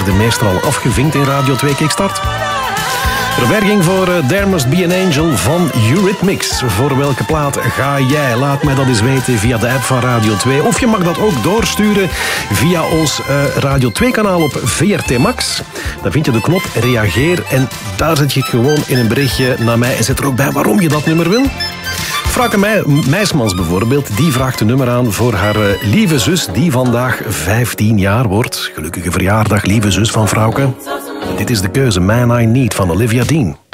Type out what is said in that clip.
de meester al afgevinkt in Radio 2 Kickstart. Verwerking voor There Must Be an Angel van Eurythmics. Voor welke plaat ga jij? Laat mij dat eens weten via de app van Radio 2. Of je mag dat ook doorsturen via ons Radio 2-kanaal op VRT Max. Dan vind je de knop reageer en daar zet je het gewoon in een berichtje naar mij en zet er ook bij waarom je dat nummer wil. Frauke Meismans bijvoorbeeld, die vraagt een nummer aan voor haar lieve zus die vandaag 15 jaar wordt. Gelukkige verjaardag, lieve zus van Frauke. Dit is de keuze Man I Need van Olivia Dean.